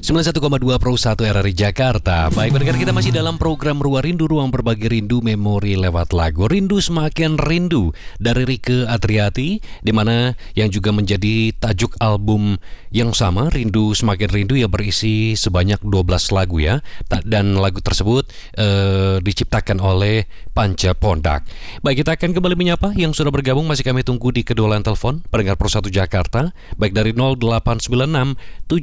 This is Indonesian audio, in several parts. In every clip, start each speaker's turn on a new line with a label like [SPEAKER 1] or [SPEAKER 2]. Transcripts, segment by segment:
[SPEAKER 1] 91,2 Pro 1 RRI Jakarta. Baik, pendengar, kita masih dalam program Ruang Rindu, ruang berbagi rindu memori lewat lagu. Rindu Semakin Rindu dari Rieke Adriati, di mana yang juga menjadi tajuk album yang sama, Rindu Semakin Rindu, yang berisi sebanyak 12 lagu ya. Dan lagu tersebut diciptakan oleh Panca Pondak. Baik, kita akan kembali menyapa yang sudah bergabung. Masih kami tunggu di kedua line telepon pendengar Pro 1 Jakarta, baik dari 0896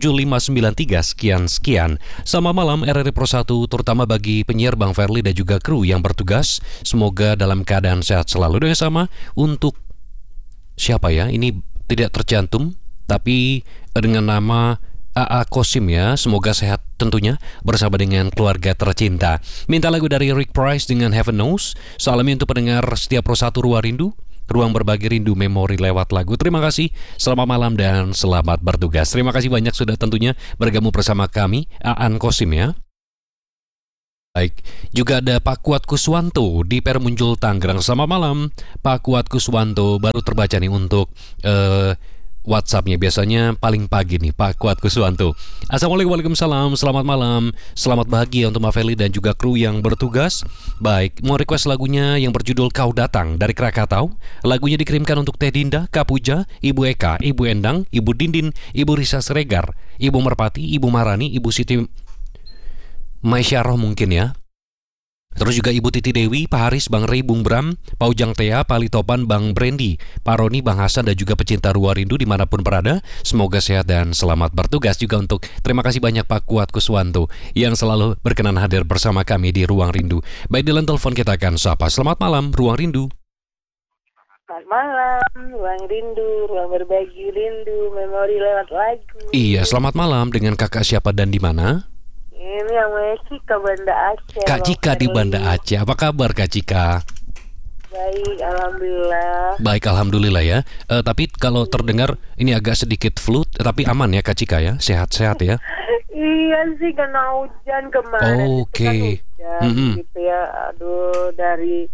[SPEAKER 1] 7593 sekian. Selamat malam RRI Pro 1, terutama bagi penyiar Bang Ferli dan juga kru yang bertugas. Semoga dalam keadaan sehat selalu. Dan yang sama untuk siapa ya? Ini tidak tercantum, tapi dengan nama AA Kosim ya. Semoga sehat tentunya bersama dengan keluarga tercinta. Minta lagu dari Rick Price dengan Heaven Knows. Salam untuk pendengar setiap Pro 1 Ruang Rindu, ruang berbagi rindu memori lewat lagu. Terima kasih, selamat malam dan selamat bertugas. Terima kasih banyak sudah tentunya bergabung bersama kami, Aan Kosim ya. Baik, juga ada Pak Kuat Kuswanto di Permunjul Tangerang. Selamat malam Pak Kuat Kuswanto, baru terbaca nih untuk WhatsApp-nya, biasanya paling pagi nih Pak Kuat Kuswanto. Assalamualaikum, waalaikumsalam, selamat malam, selamat bahagia untuk Mbak Feli dan juga kru yang bertugas. Baik, mau request lagunya yang berjudul Kau Datang dari Krakatau. Lagunya dikirimkan untuk Teh Dinda, Kak Puja, Ibu Eka, Ibu Endang, Ibu Dindin, Ibu Risa Sregar, Ibu Merpati, Ibu Marani, Ibu Siti Maisyarah mungkin ya. Terus juga Ibu Titi Dewi, Pak Haris, Bang Rey, Bung Bram, Pak Ujang Tea, Pak Litopan, Bang Brandy, Pak Roni, Bang Hasan, dan juga pecinta Ruang Rindu dimanapun berada. Semoga sehat dan selamat bertugas. Juga untuk terima kasih banyak Pak Kuat Kuswanto yang selalu berkenan hadir bersama kami di Ruang Rindu. Baik, di line telepon kita akan sapa. Selamat malam, Ruang Rindu.
[SPEAKER 2] Selamat malam, Ruang Rindu, ruang berbagi rindu memori lewat lagu.
[SPEAKER 1] Iya, selamat malam. Dengan kakak siapa dan di mana?
[SPEAKER 2] Ini namanya Cika, Banda Aceh.
[SPEAKER 1] Kak Cika di Banda Aceh. Apa kabar Kak Cika?
[SPEAKER 2] Baik, alhamdulillah.
[SPEAKER 1] Baik, alhamdulillah ya. Tapi kalau terdengar ini agak sedikit flu, tapi aman ya Kak Cika ya? Sehat-sehat ya?
[SPEAKER 2] Iya sih, kena hujan kemarin.
[SPEAKER 1] Oke.
[SPEAKER 2] Kan hujan, gitu ya. Aduh, dari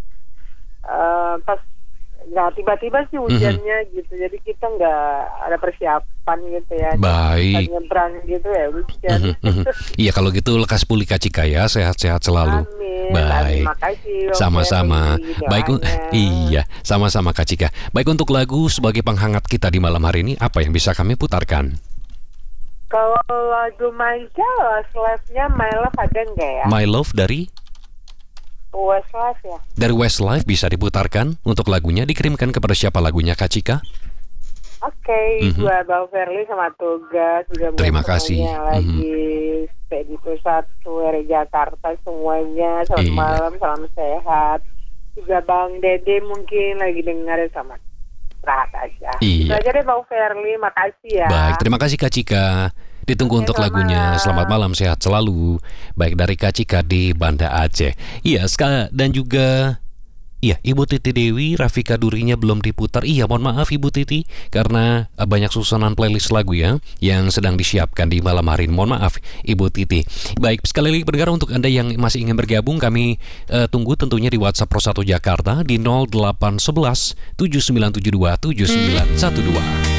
[SPEAKER 2] pas nggak tiba-tiba sih hujannya gitu. Jadi kita nggak ada persiapan gitu ya.
[SPEAKER 1] Baik.
[SPEAKER 2] Nyebrang gitu ya hujan.
[SPEAKER 1] Iya, kalau gitu lekas pulih Kak Cika ya, sehat-sehat selalu.
[SPEAKER 2] Amin.
[SPEAKER 1] Baik.
[SPEAKER 2] Terima kasih.
[SPEAKER 1] Sama-sama. Baik,
[SPEAKER 2] doanya.
[SPEAKER 1] iya, sama-sama Kak Cika. Baik, untuk lagu sebagai penghangat kita di malam hari ini, apa yang bisa kami putarkan?
[SPEAKER 2] Kalau lagu Manca, Westlife-nya My Love ada nggak ya?
[SPEAKER 1] My Love dari
[SPEAKER 2] Westlife ya.
[SPEAKER 1] Dari Westlife bisa diputarkan. Untuk lagunya dikirimkan kepada siapa lagunya Kak Cika?
[SPEAKER 2] Oke, buat Bang Ferli sama Tugas juga.
[SPEAKER 1] Terima kasih.
[SPEAKER 2] Lagi stay di pusat RRI Jakarta semuanya. Selamat malam, salam sehat. Juga Bang Dede mungkin lagi dengar, sama rahat aja. Itu aja deh Bang Ferli, makasih ya.
[SPEAKER 1] Baik, terima kasih Kak Cika. Ditunggu untuk lagunya. Selamat malam, sehat selalu. Baik, dari Kak Cika di Banda Aceh. Iya, dan juga Ibu Titi Dewi, Rafika Durinya belum diputar. Iya, mohon maaf Ibu Titi, karena banyak susunan playlist lagu ya yang sedang disiapkan di malam hari ini. Mohon maaf Ibu Titi. Baik, sekali lagi pendengar, untuk Anda yang masih ingin bergabung, kami tunggu tentunya di WhatsApp Pro 1 Jakarta di 0811 7972 7912.